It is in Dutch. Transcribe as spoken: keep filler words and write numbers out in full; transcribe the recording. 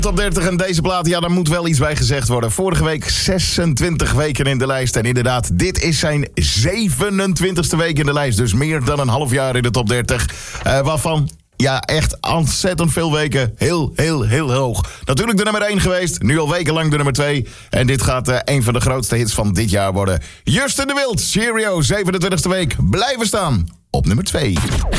Top dertig en deze plaat, ja, daar moet wel iets bij gezegd worden. Vorige week zesentwintig weken in de lijst. En inderdaad, dit is zijn zevenentwintigste week in de lijst. Dus meer dan een half jaar in de top dertig. Uh, waarvan, ja, echt ontzettend veel weken heel, heel, heel hoog. Natuurlijk de nummer één geweest. Nu al wekenlang de nummer twee. En dit gaat uh, een van de grootste hits van dit jaar worden. Justin de Wild, Cheerio, zevenentwintigste week. Blijven staan op nummer twee.